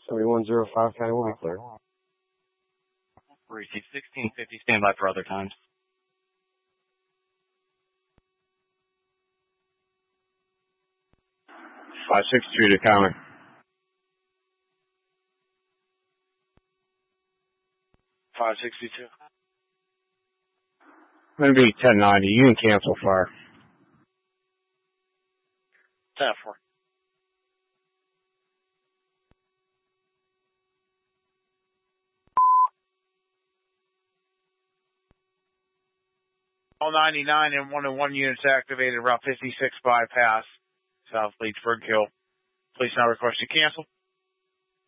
7105 County will be clear. Receive 1650, stand by for other times. 563 to County. 562. Going to be 1090. You can cancel fire. 10-4. All 99 and 101 units activated. Route 56 bypass. South Leechburg Hill. Please now request to cancel.